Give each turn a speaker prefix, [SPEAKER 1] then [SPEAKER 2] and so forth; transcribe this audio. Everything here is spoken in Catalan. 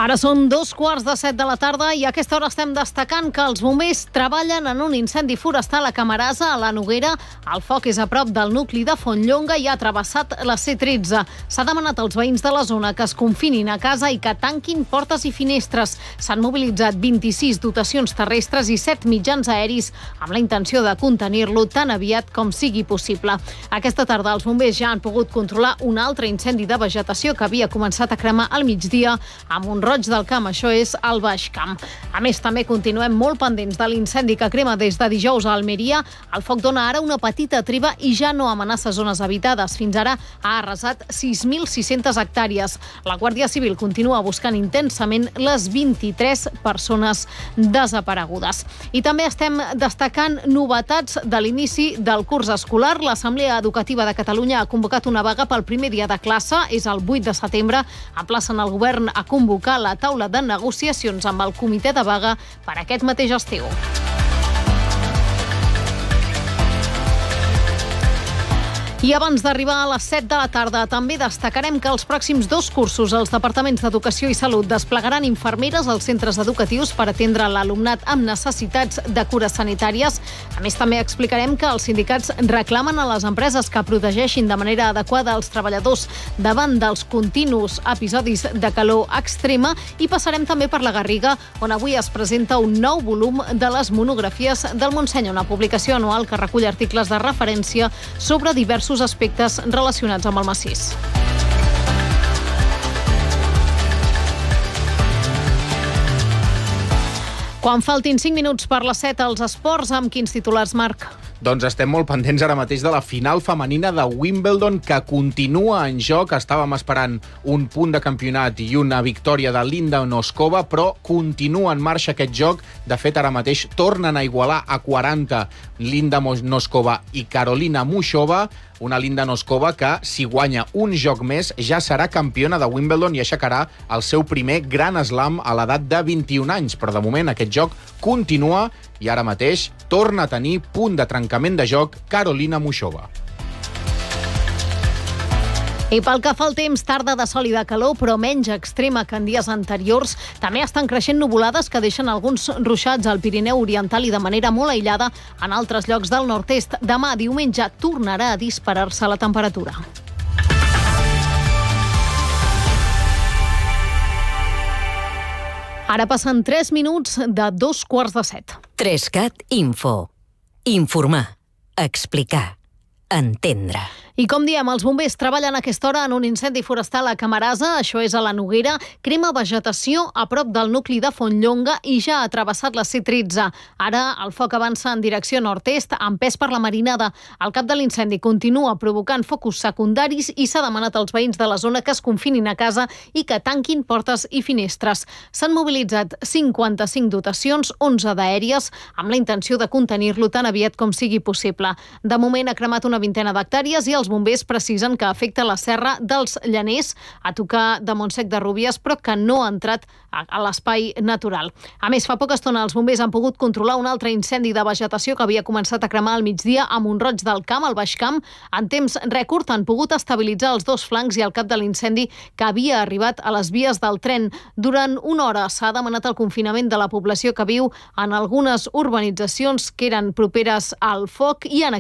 [SPEAKER 1] Ara són 2:15 de la tarda i a aquesta hora estem destacant que els bombers treballen en un incendi forestal a Camarasa, a la Noguera. El foc és a prop del nucli de Fontlonga i ha travessat la C13. S'ha demanat als veïns de la zona que es confinin a casa i que tanquin portes i finestres. S'han mobilitzat 26 dotacions terrestres i 7 mitjans aeris amb la intenció de contenir-lo tan aviat com sigui possible. Aquesta tarda els bombers ja han pogut controlar un altre incendi de vegetació que havia començat a cremar al migdia a Mont-roig del Camp, això és al Baix Camp. A més, també continuem molt pendents de l'incendi que crema des de dijous a Almeria. El foc dona ara una petita treva i ja no amenaça zones habitades. Fins ara ha arrasat 6.600 hectàrees. La Guàrdia Civil continua buscant intensament les 23 persones desaparegudes. I també estem destacant novetats de l'inici del curs escolar. L'Assemblea Educativa de Catalunya ha convocat una vaga pel primer dia de classe, és el 8 de setembre. Emplacen el govern a convocar la taula de negociacions amb el comitè de vaga per aquest mateix estiu. I abans d'arribar a les 7 de la tarda també destacarem que els pròxims 2 cursos els departaments d'Educació i Salut desplegaran infermeres als centres educatius per atendre l'alumnat amb necessitats de cures sanitàries. A més, també explicarem que els sindicats reclamen a les empreses que protegeixin de manera adequada els treballadors davant dels continus episodis de calor extrema i passarem també per la Garriga, on avui es presenta un nou volum de les monografies del Montseny, una publicació anual que recull articles de referència sobre diversos aspectes relacionats amb el massís. Quan faltin 5 minuts per les 7 als esports, amb quins titulars, Marc?
[SPEAKER 2] Doncs estem molt pendents ara mateix de la final femenina de Wimbledon, que continua en joc. Estàvem esperant un punt de campionat i una victòria de Linda Noskova, però continua en marxa aquest joc. De fet, ara mateix tornen a igualar a 40 Linda Noskova i Karolina Muchova. Una Linda Noskova que, si guanya un joc més, ja serà campiona de Wimbledon i aixecarà el seu primer gran slam a l'edat de 21 anys. Però de moment aquest joc continua i ara mateix torna a tenir punt de trencament de joc Karolina Muchova.
[SPEAKER 1] I pel que fa al temps, tarda de sol i de calor, però menys extrema que en dies anteriors. També estan creixent nuvolades que deixen alguns ruixats al Pirineu Oriental i de manera molt aïllada en altres llocs del nord-est. Demà, diumenge, tornarà a disparar-se la temperatura. Ara passen 3 minuts de 2:15.
[SPEAKER 3] 3CAT Info. Informar, explicar, entendre.
[SPEAKER 1] I com diem, els bombers treballen a aquesta hora en un incendi forestal a Camarasa, això és a la Noguera, crema vegetació a prop del nucli de Fontlonga i ja ha travessat la C13. Ara el foc avança en direcció nord-est, empès per la marinada. El cap de l'incendi continua provocant focus secundaris i s'ha demanat als veïns de la zona que es confinin a casa i que tanquin portes i finestres. S'han mobilitzat 55 dotacions, 11 d'aèries, amb la intenció de contenir-lo tan aviat com sigui possible. De moment ha cremat una vintena d'hectàrees i els bombers precisen que afecta la serra dels Llaners, a tocar de Montsec de Rúbies, però que no ha entrat a l'espai natural. A més, fa poca estona els bombers han pogut controlar un altre incendi de vegetació que havia començat a cremar al migdia a Mont-roig del Camp, al Baix Camp. En temps rècord han pogut estabilitzar els 2 flancs i el cap de l'incendi que havia arribat a les vies del tren. Durant una hora s'ha demanat el confinament de la població que viu en algunes urbanitzacions que eren properes al foc i en